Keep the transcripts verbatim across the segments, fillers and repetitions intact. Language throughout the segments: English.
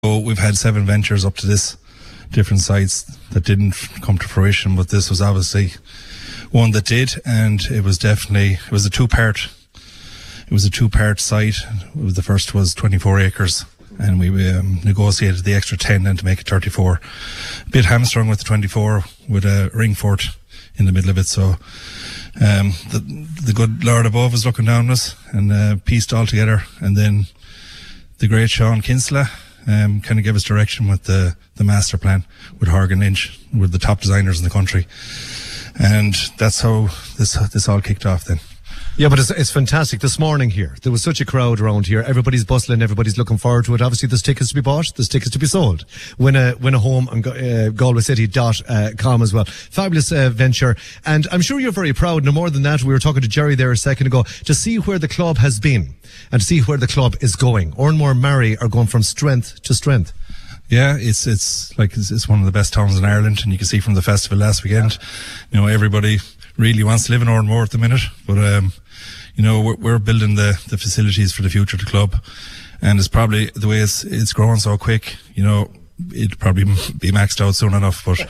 So we've had seven ventures up to this, different sites that didn't come to fruition, but this was obviously one that did, and it was definitely, it was a two-part, it was a two-part site. It was, the first was twenty-four acres, and we um, negotiated the extra ten then to make it thirty-four. A bit hamstrung with the twenty-four, with a ring fort in the middle of it, so um, the, the good Lord above was looking down on us and uh, pieced all together, and then the great Sean Kinsella Um, kind of give us direction with the, the master plan with Horgan Lynch, with the top designers in the country, and that's how this this all kicked off then. Yeah, but it's, it's fantastic. This morning here, there was such a crowd around here. Everybody's bustling. Everybody's looking forward to it. Obviously, there's tickets to be bought. There's tickets to be sold. Win a, win a home on uh, galway city dot com as well. Fabulous uh, venture. And I'm sure you're very proud. No more than that, we were talking to Jerry there a second ago, to see where the club has been and to see where the club is going. Oranmore Mary are going from strength to strength. Yeah, it's it's like it's, it's one of the best towns in Ireland, and you can see from the festival last weekend, you know, everybody really wants to live in Oranmore at the minute, but um, you know, we're, we're building the, the facilities for the future of the club, and it's probably the way it's it's growing so quick, you know, it'll probably be maxed out soon enough, but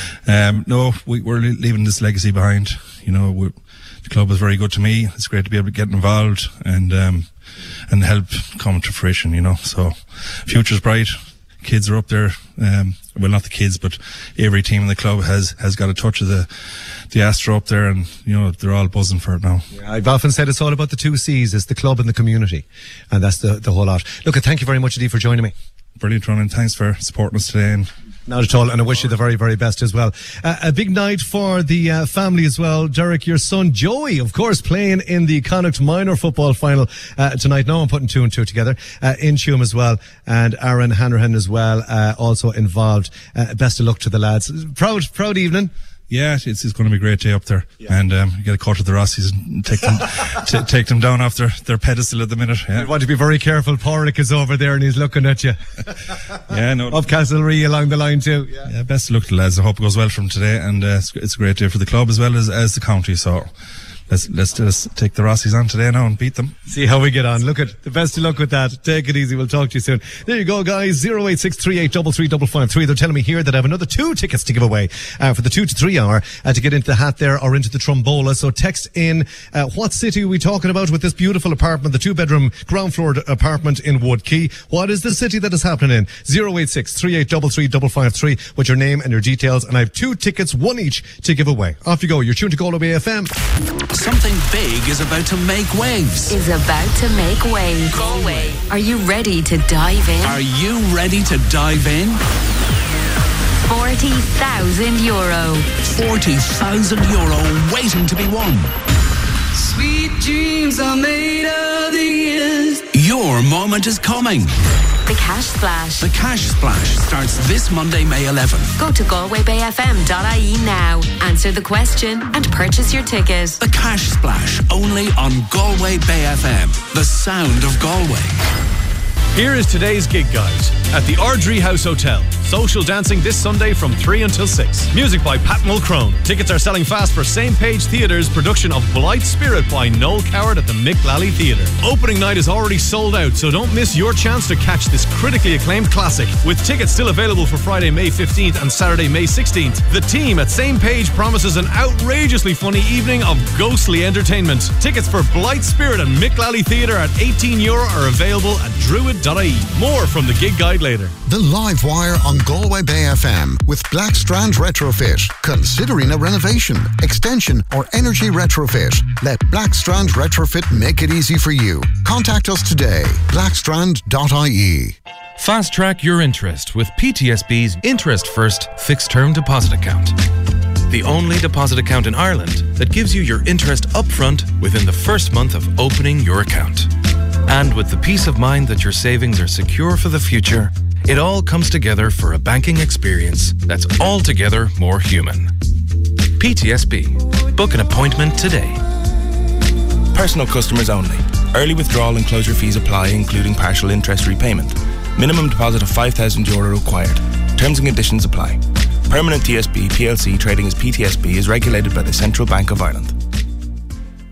um, no, we, we're leaving this legacy behind. You know, we're, the club is very good to me. It's great to be able to get involved and um, and help come to fruition, you know, so future's bright. Kids are up there, um, well, not the kids, but every team in the club has, has got a touch of the, the Astro up there, and, you know, they're all buzzing for it now. Yeah, I've often said it's all about the two C's. It's the club and the community. And that's the, the whole lot. Look, thank you very much indeed for joining me. Brilliant, Ronan. Thanks for supporting us today. And not at all, and I wish you the very, very best as well. Uh, a big night for the uh, family as well. Derek, your son Joey, of course, playing in the Connacht minor football final uh, tonight. Now I'm putting two and two together. Uh, in Tuam as well, and Aaron Hanrahan as well, uh, also involved. Uh, best of luck to the lads. Proud, proud evening. Yeah, it's, it's going to be a great day up there. Yeah. And um, you get a cut of the Rossies and take them t- take them down off their, their pedestal at the minute. Yeah. You want to be very careful. Porrick is over there and he's looking at you. Yeah, no. Up Castlereagh along the line too. Yeah, yeah, best of luck to the lads. I hope it goes well for them today, and uh, it's, it's a great day for the club as well as, as the county. So let's let's just take the Rossies on today now and beat them. See how we get on. Look at the best of luck with that. Take it easy. We'll talk to you soon. There you go, guys. Zero eight six three eight double three double five three. They're telling me here that I have another two tickets to give away uh, for the two to three hour uh, to get into the hat there or into the Trombola. So text in uh, what city are we talking about with this beautiful apartment, the two bedroom ground floor apartment in Woodkey. What is the city that is happening in? Zero eight six three eight double three double five three with your name and your details. And I have two tickets, one each, to give away. Off you go. You're tuned to Galway F M. Something big is about to make waves. Is about to make waves. Galway. Are you ready to dive in? Are you ready to dive in? forty thousand euro. forty thousand euro waiting to be won. Sweet dreams are made of these. Your moment is coming. The Cash Splash. The Cash Splash starts this Monday, May eleventh. Go to galway bay f m dot i e now, answer the question and purchase your ticket. The Cash Splash, only on Galway Bay F M. The sound of Galway. Here is today's gig guide at the Ardrey House Hotel. Social dancing this Sunday from three until six. Music by Pat Mulcrone. Tickets are selling fast for Same Page Theatre's production of Polite Spirit by Noel Coward at the Mick Lally Theatre. Opening night is already sold out, so don't miss your chance to catch this critically acclaimed classic. With tickets still available for Friday, May fifteenth and Saturday, May sixteenth, the team at Same Page promises an outrageously funny evening of ghostly entertainment. Tickets for Polite Spirit and Mick Lally Theatre at eighteen euro are available at druid dot I E. More from the gig guide later. The Live Wire on Galway Bay F M with Blackstrand Retrofit. Considering a renovation, extension or energy retrofit, let Blackstrand Retrofit make it easy for you. Contact us today. blackstrand dot I E. Fast track your interest with P T S B's Interest First Fixed Term Deposit Account. The only deposit account in Ireland that gives you your interest upfront within the first month of opening your account. And with the peace of mind that your savings are secure for the future, it all comes together for a banking experience that's altogether more human. P T S B. Book an appointment today. Personal customers only. Early withdrawal and closure fees apply, including partial interest repayment. Minimum deposit of five thousand euro required. Terms and conditions apply. Permanent T S B P L C trading as P T S B is regulated by the Central Bank of Ireland.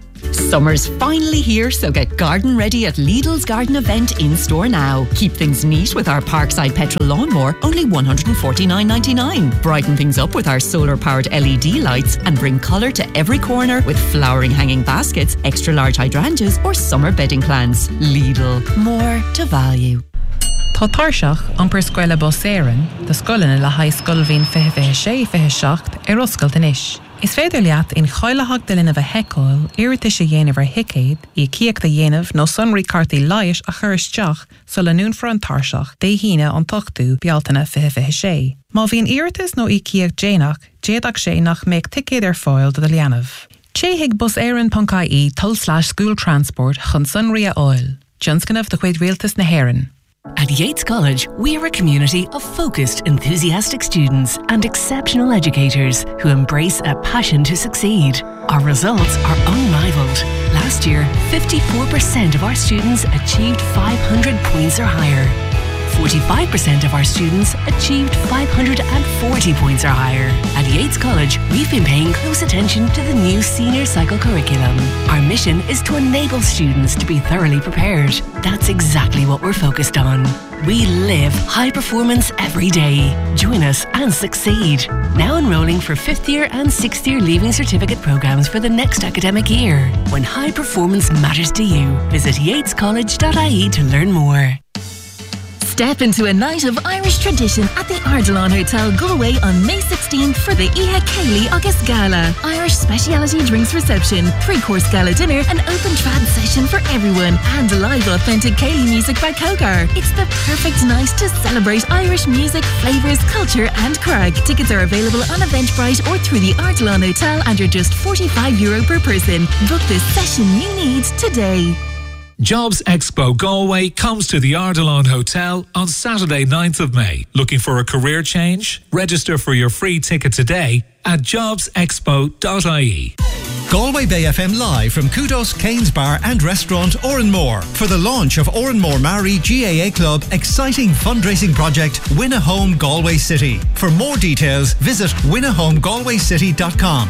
Summer's finally here, so get garden ready at Lidl's garden event in store now. Keep things neat with our Parkside petrol lawnmower, only one hundred forty-nine ninety-nine. Brighten things up with our solar-powered L E D lights and bring colour to every corner with flowering hanging baskets, extra large hydrangeas or summer bedding plants. Lidl, more to value. Tá tarseach ampur scoile Boséireann, de scoileanna le hagh scoilmhín fiche fiche sé fiche seacht ar oscailt inis. Is féidir leat in choileach de linmh a heicáil, iarratas a dhéanamh ar hicéid, i cíoch de dhéanamh nó sunraí cartaí leiis a chur isteach sa leanún for an tarseach, dé híine an tochtú bealtainna fiche fiche sé. Má bhíon iarratas nó i cíoch déanach, déadach sé nach méid ticéad ar fáil do leanamh. Chéigh Boséireann.ie tull slash school transport chun sunraí a oil. Junscanmh de chuid rialtas na Héireann. At Yates College, we're a community of focused, enthusiastic students and exceptional educators who embrace a passion to succeed. Our results are unrivaled. Last year, fifty-four percent of our students achieved five hundred points or higher. forty-five percent of our students achieved five hundred forty points or higher. At Yates College, we've been paying close attention to the new senior cycle curriculum. Our mission is to enable students to be thoroughly prepared. That's exactly what we're focused on. We live high performance every day. Join us and succeed. Now enrolling for fifth year and sixth year Leaving Certificate programmes for the next academic year. When high performance matters to you, visit yates college dot I E to learn more. Step into a night of Irish tradition at the Ardilaun Hotel Galway on May sixteenth for the Ihe Cayley August Gala. Irish speciality drinks reception, three-course gala dinner, an open trad session for everyone, and live authentic Cayley music by Cogar. It's the perfect night to celebrate Irish music, flavours, culture and crack. Tickets are available on Eventbrite or through the Ardilaun Hotel and are just forty-five euro per person. Book the session you need today. Jobs Expo Galway comes to the Ardilaun Hotel on Saturday ninth of May. Looking for a career change? Register for your free ticket today at jobs expo dot I E. Galway Bay F M live from Kudos Kane's Bar and Restaurant Oranmore for the launch of Oranmore Mary G A A Club exciting fundraising project Win a Home Galway City. For more details, visit win a home galway city dot com.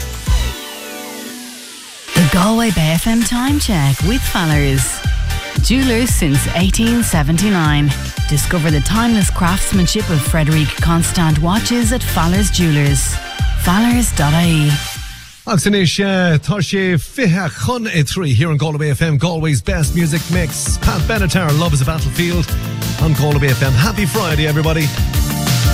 The Galway Bay F M time check with Fallers. Jewellers since eighteen seventy-nine. Discover the timeless craftsmanship of Frederic Constant watches at Fallers Jewellers. fallers dot I E. Axanish, Tarshe Fiha Chun E three here on Galway Bay F M, Galway's best music mix. Pat Benatar, Love is a Battlefield on Galway Bay F M. Happy Friday, everybody.